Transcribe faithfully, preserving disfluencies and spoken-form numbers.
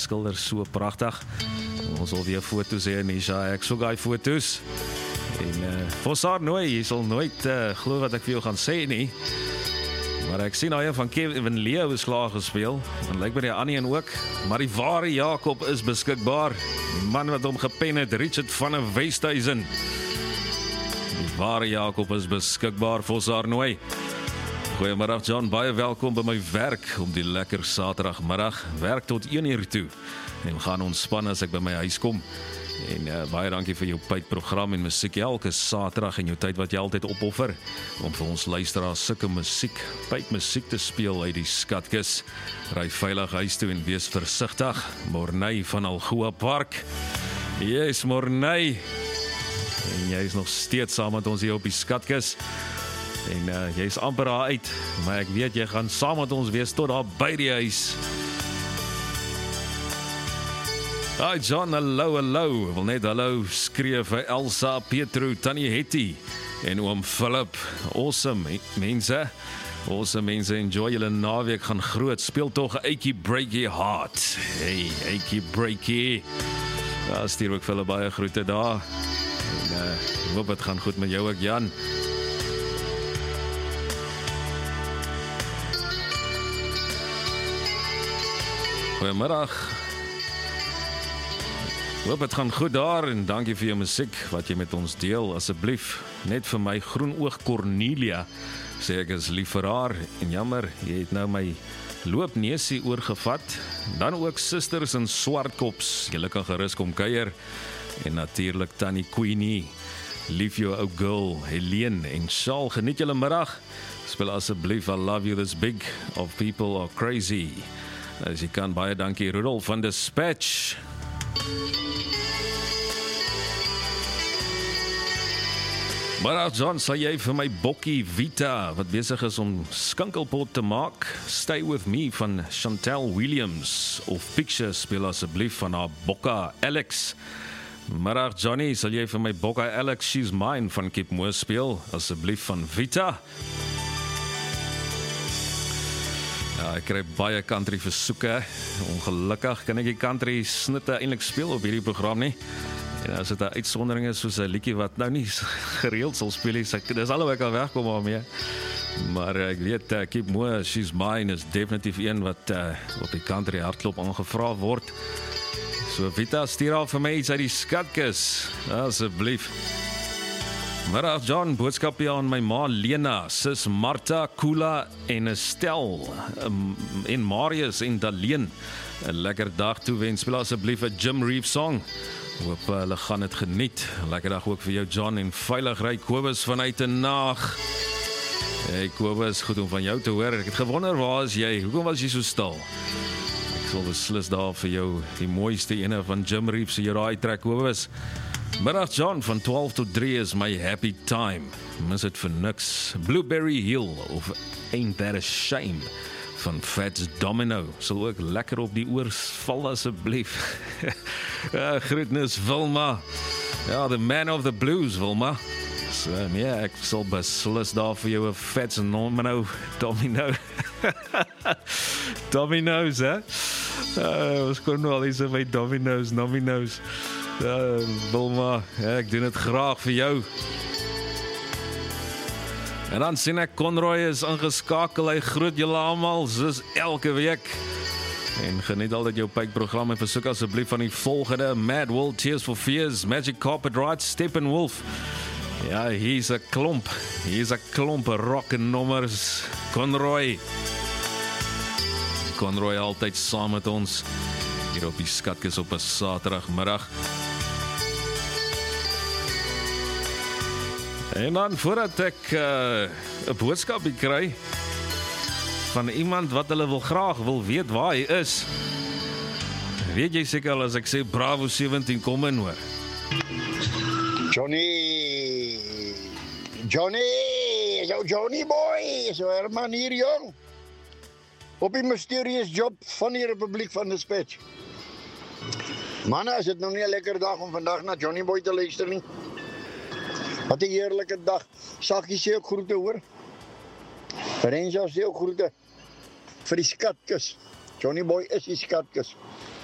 skilder so pragtig. Ons wil weer foto's hê, Nisha, ek soek daai foto's. En uh, Fossar Nooi, jy sal nooit uh, glo wat ek vir jou gaan sê nie. Maar ek sien nou een van Kevin Leo is klaar gespeel, en lyk by die ander een ook, maar die ware Jakob is beskikbaar, die man wat hom gepen het, Richard van der Westhuizen. Die ware Jakob is beskikbaar, Fossar Nooi. Goeiemiddag John, baie welkom by my werk, om die lekker Saterdagmiddag, werk tot een uur toe, en gaan ontspan as ek by my huis kom. En uh, baie dankie vir jou pypprogram en musiek elke Saterdag en jou tyd wat jy altyd opoffer om vir ons luisteraars sulke musiek, pypmusiek te speel uit die skatkis. Ry veilig huis toe en wees versigtig. Morney van Algoa Park. Yes, Morney. En jy is nog steeds saam met ons hier op die skatkis. En uh, jy is amper daar uit, maar ek weet jy gaan saam met ons wees tot daar by die huis. Hi John, hallo, hallo, wil net hallo skree vir Elsa, Petro, Tannie Hetty en oom Philip. Awesome, mense, awesome mense, enjoy julle naweek, gaan groot, speel toch Aikie Breakie Heart. Hey, Aikie Breakie. Ja, stuur ook vir hulle baie groete daar. En uh, hoop het gaan goed met jou ook, Jan. Goeiemiddag. Hoop het gaan goed daar en dankie vir jou musiek wat jy met ons deel, asseblief. Net vir my groenoog Cornelia, sê ek is lief vir haar en jammer, jy het nou my loopneesie oorgevat. Dan ook sisters in Swartkops, julle kan gerus kom kuier. En natuurlik Tannie Queenie, lief jou ou girl, Helene en Shaal, geniet julle middag. Speel asseblief I Love You This Big of People Are Crazy. As jy kan, baie dankie Rudolf van Dispatch. Maar John, sal jy vir my bokkie Vita, wat besig is om skinkelpot te maak, Stay With Me van Chantel Williams, of Picture speel asseblief van haar Bokka Alex. Maar Johnny, sal jy vir my Bokka Alex, She's Mine van Kip Moore speel, asseblief van Vita. Ja, ek kry baie country versoeke, ongelukkig kan ek die country snitte eintlik speel op hierdie program nie. En as dit 'n uitsondering is soos 'n liedjie wat nou nie gereeld sal speel nie, dis alhoewel ek al wegkom daarmee. Maar ek weet, uh, Keep Moore, She's Mine is definitief een wat uh, op die country hartklop aangevra word. So Vita, stuur al vir my iets uit die skatkis, asseblief. Middag John, boodskap hier aan my ma Lena, sis Martha, Kula en Estel, um, en Marius en Daleen. 'n Lekker dag toewens, speel asseblief 'n Jim Reeves song. Hoop hulle gaan dit geniet. Lekker dag ook vir jou John en veilig ry Kobus vanuit 'n nag. Hey Kobus, goed om van jou te hoor. Ek het gewonder, waar is jy? Hoekom was jy so stil? Ek sal beslis daar vir jou die mooiste ene van Jim Reeves se raai trek, Kobus. Middag John, van twaalf tot drie is my happy time. Mis het vir niks. Blueberry Hill of Ain't That a Shame van Fats Domino. Sal ook lekker op die oors val asseblief. Ja, groetnis Wilma. Ja, the man of the blues, Wilma. So, nee, ek sal beslis daar vir jou 'n Fats Domino. Domino. Domino's, hè? Uh, ons kon nou al eens by Domino's, Domino's. Uh, Wilma, ja, ek doen het graag vir jou. En dan sien ek Conroy is ingeskakel, hy groet julle almal soos elke week. En geniet altyd jou pypprogram en versoek asseblief van die volgende: Mad World, Tears for Fears, Magic Carpet Ride, Steppenwolf. Ja, hier's 'n klomp, hier's 'n klomp rock en nommers. Conroy. Conroy altyd saam met ons hier op die skatkis op 'n Saterdagmiddag. En dan voordat ek 'n uh, boodskapie kry van iemand wat hulle wil graag wil weet waar hy is. Weet jy seker al as ek sê Bravo sewentien kom in hoor. Johnny, Johnny, jou Johnny boy, so Herman hier jong. Op die mysterious job van die Republiek van Dispatch. Manne, is dit nou nie 'n lekker dag om vandag na Johnny boy te luister nie? Wat 'n heerlike dag. Sakkie sê ook groete hoor. Renja sê ook groete vir die skatkis. Johnny boy is die skatkis.